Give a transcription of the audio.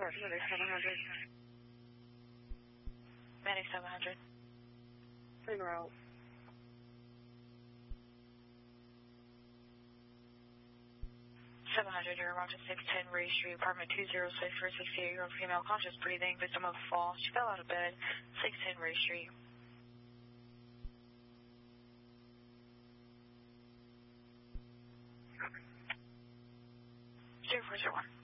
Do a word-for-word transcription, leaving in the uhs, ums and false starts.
Report Medic seven hundred. Medic seven hundred. En route. seven hundred, you're around to six ten Ray Street, apartment two zero six for a sixty-eight-year-old female, conscious breathing, victim of a fall. She fell out of bed, six ten Ray Street. zero four zero one.